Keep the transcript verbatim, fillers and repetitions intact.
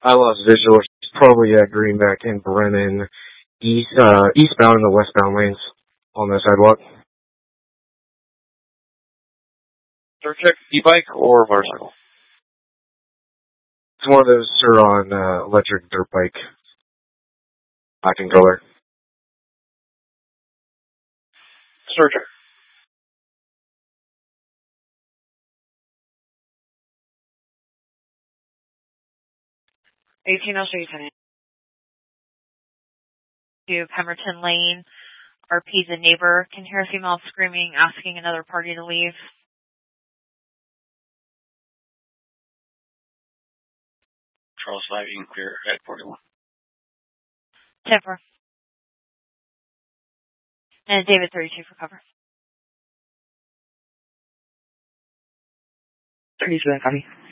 I lost visual. It's probably at Greenback and Brennan, east, uh, eastbound and the westbound lanes on the sidewalk. Third check, e-bike or motorcycle? It's one of those, sir, on uh, electric dirt bike. Black and color. Third check. eighteen oh three, to Pemberton Lane. R P's a neighbor. Can hear a female screaming, asking another party to leave. Charles five, you can clear at forty-one. ten four. And David thirty-two for cover. thirty-two, copy.